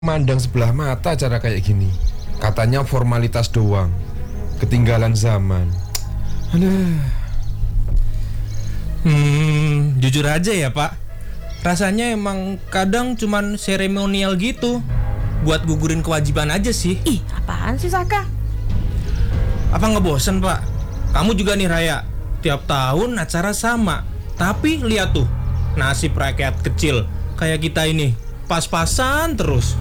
Mandang sebelah mata cara kayak gini. Katanya formalitas doang. Ketinggalan zaman. Aduh. Jujur aja ya Pak, rasanya emang kadang cuman seremonial gitu, buat gugurin kewajiban aja sih. Ih, apaan sih Saka? Apa nggak bosen Pak? Kamu juga nih Raya, tiap tahun acara sama. Tapi lihat tuh, nasib rakyat kecil kayak kita ini pas-pasan terus.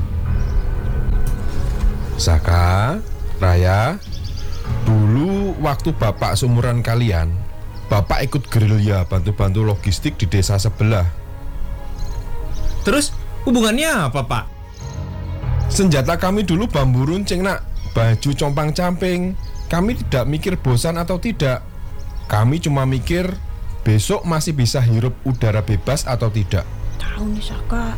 Saka, Raya, dulu waktu Bapak seumuran kalian, Bapak ikut gerilya bantu-bantu logistik di desa sebelah. Terus hubungannya apa Pak? Senjata kami dulu bambu runcing nak, baju compang-camping. Kami tidak mikir bosan atau tidak. Kami cuma mikir besok masih bisa hirup udara bebas atau tidak. Tahu nih Saka.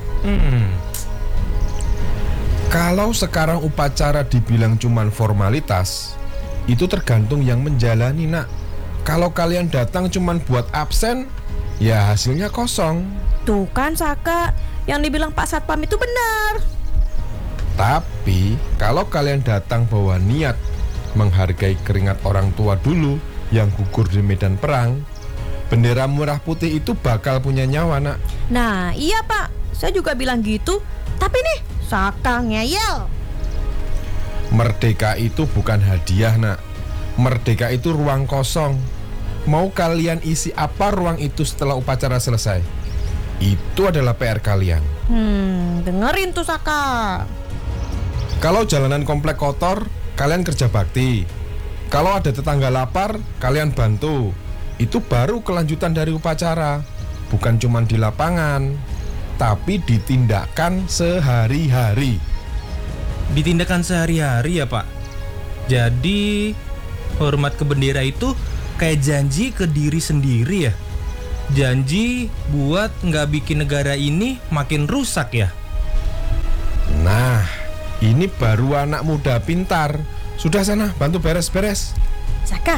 Kalau sekarang upacara dibilang cuman formalitas, itu tergantung yang menjalani nak. Kalau kalian datang cuman buat absen, ya hasilnya kosong. Tuh kan Saka, yang dibilang Pak Satpam itu benar. Tapi kalau kalian datang bawa niat menghargai keringat orang tua dulu yang gugur di medan perang, bendera merah putih itu bakal punya nyawa nak. Nah iya Pak, saya juga bilang gitu. Tapi nih, Saka ngeyel. Merdeka itu bukan hadiah nak. Merdeka itu ruang kosong. Mau kalian isi apa ruang itu setelah upacara selesai? Itu adalah PR kalian. Dengerin tuh Saka. Kalau jalanan komplek kotor, kalian kerja bakti. Kalau ada tetangga lapar, kalian bantu. Itu baru kelanjutan dari upacara. Bukan cuma di lapangan, tapi ditindakan sehari-hari. Ditindakan sehari-hari ya Pak. Jadi hormat ke bendera itu kayak janji ke diri sendiri ya. Janji buat nggak bikin negara ini makin rusak ya. Nah, ini baru anak muda pintar. Sudah sana, bantu beres-beres. Saka,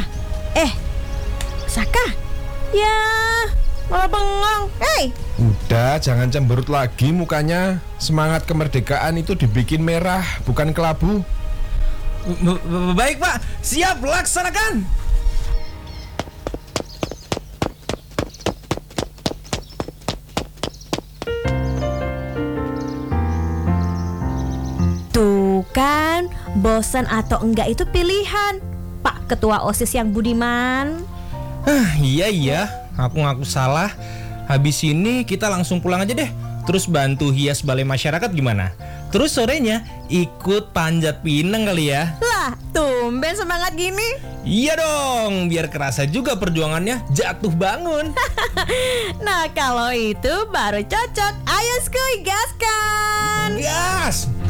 Saka. Ya, malah bengong. Hei, Udah, jangan cemberut lagi mukanya. Semangat kemerdekaan itu dibikin merah, bukan kelabu. Baik Pak, siap laksanakan. tuh kan, bosan atau enggak itu pilihan. Pak Ketua OSIS yang budiman. Iya, aku ngaku salah. Habis ini kita langsung pulang aja deh. Terus bantu hias balai masyarakat gimana? Terus sorenya ikut panjat pinang kali ya. Lah, tumben semangat gini. Iya dong, biar kerasa juga perjuangannya jatuh bangun. Nah, kalau itu baru cocok. Ayo skuy, gaskan. Gas!